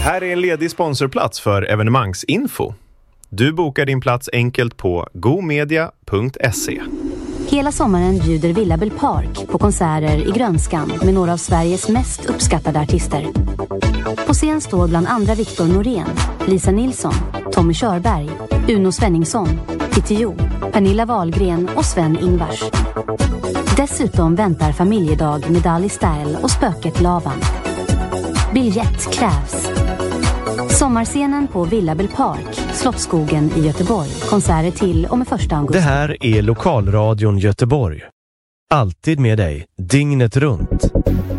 Här är en ledig sponsorplats för evenemangsinfo. Du bokar din plats enkelt på gomedia.se. Hela sommaren bjuder Villabel Park på konserter i Grönskan med några av Sveriges mest uppskattade artister. På scen står bland andra Viktor Norén, Lisa Nilsson, Tommy Körberg, Uno Svenningsson, Titti Jo, Pernilla Wahlgren och Sven Ingvars. Dessutom väntar familjedag med Dali Style och Spöket Lavan. Biljett krävs. Sommarscenen på Villabel Park, Slottsskogen i Göteborg. Konserter till och med 1 augusti. Det här är Lokalradion Göteborg. Alltid med dig, dygnet runt.